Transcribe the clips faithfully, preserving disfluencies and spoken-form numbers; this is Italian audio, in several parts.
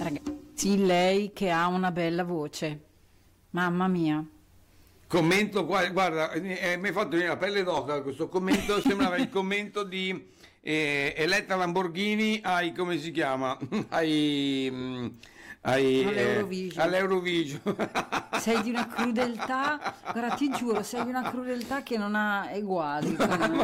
Ragazzi, lei che ha una bella voce, mamma mia. Commento qua, guarda, eh, mi hai fatto venire la pelle d'oca questo commento, sembrava il commento di eh, Eletta Lamborghini ai, come si chiama, ai... mh, ai, all'Eurovision. Eh, all'Eurovision. Sei di una crudeltà, guarda, ti giuro, sei di una crudeltà che non ha eguali. Ma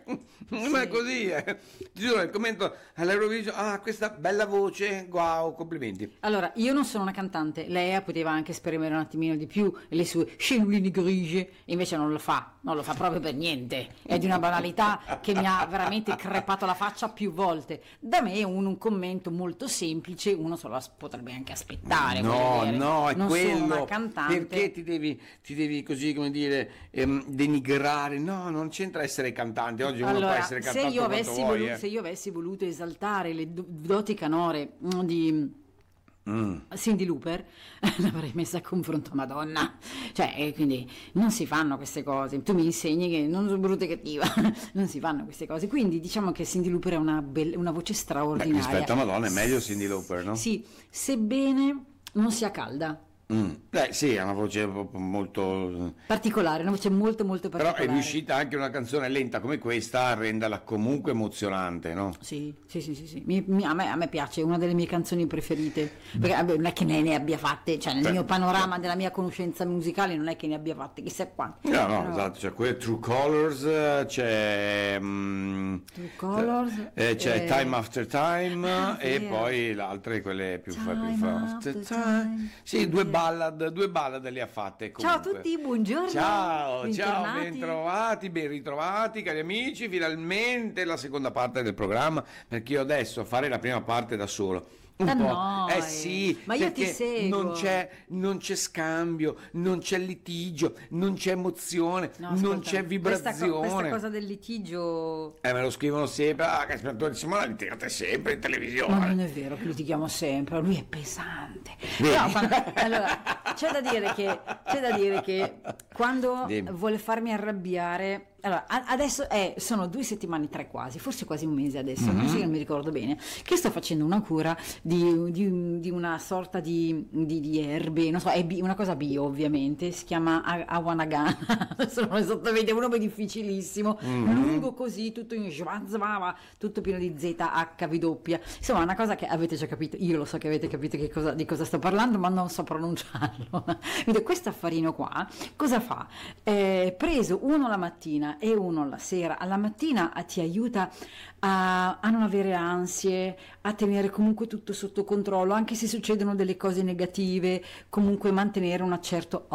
è così, eh. Ti giuro, il commento all'Eurovision, ah, questa bella voce, wow, complimenti. Allora, io non sono una cantante, lei poteva anche sperimentare un attimino di più le sue scenuline grigie, invece non lo fa, non lo fa proprio per niente, è di una banalità che mi ha veramente crepato la faccia più volte. Da me un, un commento molto semplice, uno se lo as- potrebbe anche aspettare. No, dire. no, è non quello, sono una cantante. perché ti devi, ti devi così, come dire, ehm, denigrare, no, non c'entra essere cantante, oggi uno Allora, può essere se cantante io, quanto avessi vuoi, volu- eh. se io avessi voluto esaltare le do- doti canore mm, di Mm. Cyndi Lauper, l'avrei messa a confronto a Madonna, cioè, e quindi non si fanno queste cose, tu mi insegni che non sono brutta e cattiva, non si fanno queste cose, quindi diciamo che Cyndi Lauper è una, be- una voce Beh, straordinaria. rispetto a Madonna è meglio Cyndi Lauper, no? Sì, sebbene non sia calda. Mm. Beh, sì, ha una voce molto... Particolare, una voce molto molto Però particolare. è riuscita anche una canzone lenta come questa a renderla comunque emozionante, no? Sì, sì, sì, sì, sì. Mi- mi- a, me, a me piace, è una delle mie canzoni preferite, perché vabbè, non è che ne, ne abbia fatte, cioè nel Beh. mio panorama della mia conoscenza musicale non è che ne abbia fatte chissà quante. No, no, Però- esatto, c'è quel True Colors, c'è, mm, True Colors, eh, c'è eh, Time After Time ah, e vero. poi le altre, quelle più, fa- più Time fa- After Time. Time. Sì, due Vero. ballad, due ballad le ha fatte Ciao a comunque. tutti, buongiorno. Ciao, ciao, bentornati. ben trovati, ben ritrovati cari amici, finalmente la seconda parte del programma, perché io adesso farei la prima parte da solo. Un Ah, po'. no, eh eh. sì, Ma io ti perché seguo. non c'è, non c'è scambio, non c'è litigio, non c'è emozione, No, non ascolta, c'è Questa, vibrazione. co- questa cosa del litigio. Eh, me lo scrivono sempre, ah, che Simone, Simone litigate sempre in Ma televisione. non è vero che litighiamo sempre, lui è pesante. Vedi? No, quando- allora, c'è da dire che, c'è da dire che quando Dimmi. vuole farmi arrabbiare, allora, a- adesso è, sono due settimane, tre quasi, forse quasi un mese adesso, Mhm. non so, non mi ricordo bene, che sto facendo una cura di, di- di una sorta di, di- di erbe, non so, è bi- una cosa bio ovviamente, si chiama a- awanagana, adesso non esattamente, è un nome difficilissimo, Mhm. lungo così, tutto in schwarzwava, tutto pieno di Z H V doppia, insomma una cosa che avete già capito, io lo so che avete capito che cosa- di cosa sto parlando, ma non so pronunciarlo. Quindi questo affarino qua, cosa fa? Eh, preso uno la mattina e uno la sera, alla mattina eh, ti aiuta a, a non avere ansie, a tenere comunque tutto sotto controllo, anche se succedono delle cose negative, comunque mantenere un certo